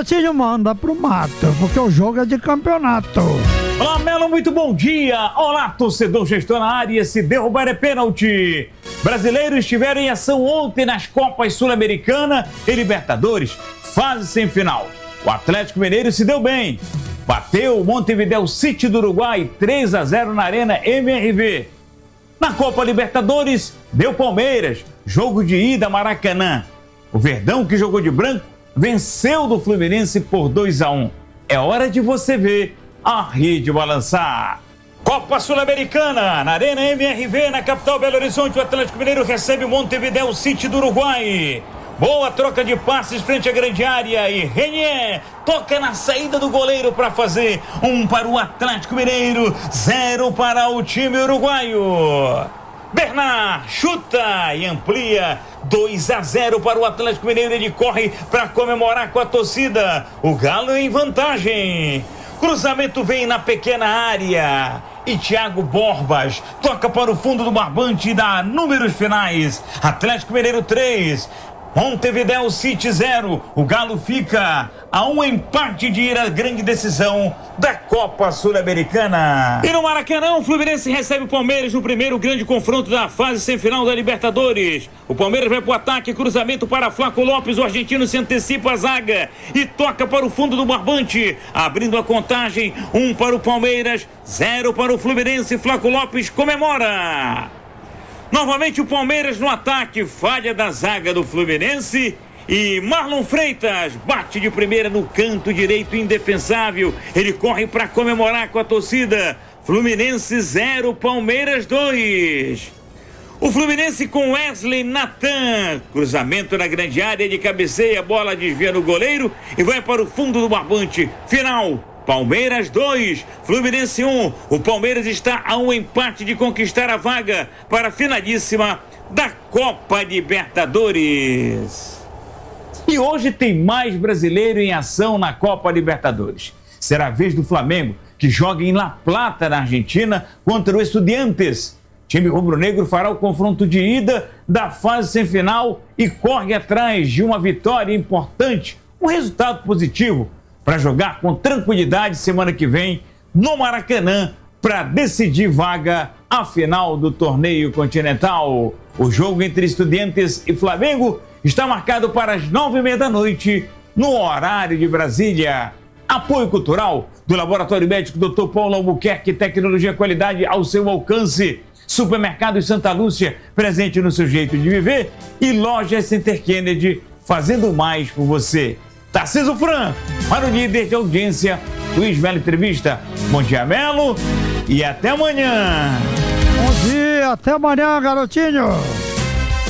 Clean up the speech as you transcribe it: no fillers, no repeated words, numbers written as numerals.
garotinho, manda pro mato, porque o jogo é de campeonato. Olá, Melo, muito bom dia. Olá, torcedor, gestor na área. Se derrubar é pênalti. Brasileiros estiveram em ação ontem nas Copas Sul-Americana e Libertadores, fase semifinal. O Atlético Mineiro se deu bem. Bateu o Montevideo City do Uruguai 3-0 na Arena MRV. Na Copa Libertadores, deu Palmeiras, jogo de ida Maracanã. O Verdão, que jogou de branco, venceu do Fluminense por 2-1. É hora de você ver a rede balançar. Copa Sul-Americana, na Arena MRV, na capital Belo Horizonte, o Atlético Mineiro recebe o Montevideo City do Uruguai. Boa troca de passes frente à grande área e Renier toca na saída do goleiro para fazer 1 para o Atlético Mineiro, 0 para o time uruguaio. Bernard chuta e amplia 2-0 para o Atlético Mineiro. Ele corre para comemorar com a torcida. O Galo em vantagem. Cruzamento vem na pequena área e Thiago Borbas toca para o fundo do barbante e dá números finais. Atlético Mineiro 3, Montevideo City 0. O Galo fica a um empate de ir à grande decisão da Copa Sul-Americana. E no Maracanã, o Fluminense recebe o Palmeiras no primeiro grande confronto da fase semifinal da Libertadores. O Palmeiras vai para o ataque, cruzamento para Flaco Lopes. O argentino se antecipa a zaga e toca para o fundo do barbante, abrindo a contagem. 1 para o Palmeiras, 0 para o Fluminense. Flaco Lopes comemora. Novamente o Palmeiras no ataque, falha da zaga do Fluminense e Marlon Freitas bate de primeira no canto direito indefensável. Ele corre para comemorar com a torcida. Fluminense 0, Palmeiras 2. O Fluminense com Wesley Natan, cruzamento na grande área de cabeceia, bola desvia no goleiro e vai para o fundo do barbante. Final. Palmeiras 2, Fluminense 1. O Palmeiras está a um empate de conquistar a vaga para a finalíssima da Copa Libertadores. E hoje tem mais brasileiro em ação na Copa Libertadores. Será a vez do Flamengo, que joga em La Plata, na Argentina, contra o Estudiantes. O time rubro-negro fará o confronto de ida da fase semifinal e corre atrás de uma vitória importante, um resultado positivo, para jogar com tranquilidade semana que vem no Maracanã para decidir vaga à final do torneio continental. O jogo entre Estudiantes e Flamengo está marcado para as 9h30 da noite no horário de Brasília. Apoio cultural do Laboratório Médico Dr. Paulo Albuquerque, tecnologia e qualidade ao seu alcance. Supermercado Santa Lúcia, presente no seu jeito de viver. E Loja Center Kennedy, fazendo mais por você. Tarcísio Franco, para o líder de audiência, Luiz Melo Entrevista. Bom dia, Melo, e até amanhã. Bom dia, até amanhã, garotinho.